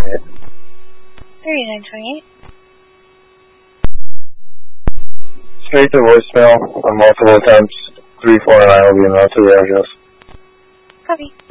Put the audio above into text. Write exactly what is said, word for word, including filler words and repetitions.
twenty-eight. thirty-nine twenty-eight. Straight to voicemail on multiple attempts. three four nine will be in route to the address. Copy.